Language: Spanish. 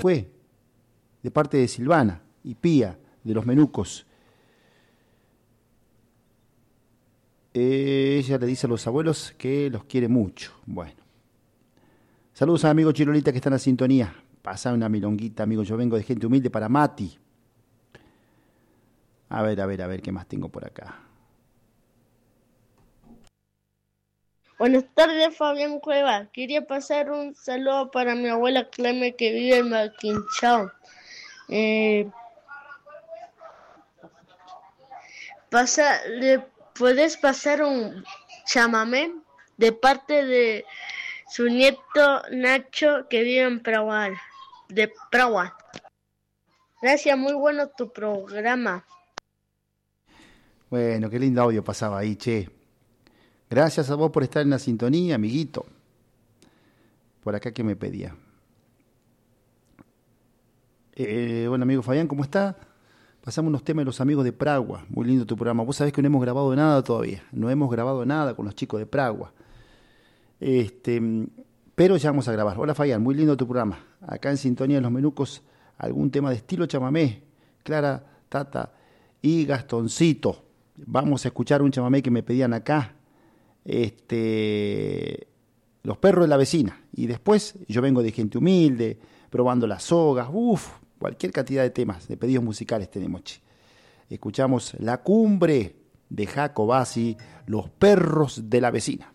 fue? De parte de Silvana y Pía, de los Menucos. Ella le dice a los abuelos que los quiere mucho. Bueno. Saludos a amigos Chirolita que están en sintonía. Pasa una milonguita, amigo. Yo vengo de Gente Humilde para Mati. A ver, ¿qué más tengo por acá? Buenas tardes, Fabián Cueva. Quería pasar un saludo para mi abuela Cleme que vive en Maquinchao. ¿Le puedes pasar un chamamé de parte de su nieto Nacho que vive en Pragual, de Pragua? Gracias, muy bueno tu programa. Bueno, qué lindo audio pasaba ahí, che. Gracias a vos por estar en la sintonía, amiguito. Por acá que me pedía. Bueno, amigo Fabián, ¿cómo está? Pasamos unos temas de los amigos de Pragua. Muy lindo tu programa. Vos sabés que no hemos grabado nada todavía. No hemos grabado nada con los chicos de Pragua. Pero ya vamos a grabar. Hola Fabián, muy lindo tu programa. Acá en Sintonía de los Menucos, algún tema de estilo chamamé. Clara, Tata y Gastoncito. Vamos a escuchar un chamamé que me pedían acá. Los perros de la vecina. Y después yo vengo de Gente Humilde, probando las sogas. Cualquier cantidad de temas, de pedidos musicales tenemos. Escuchamos La Cumbre de Jaco Bassi, Los perros de la vecina.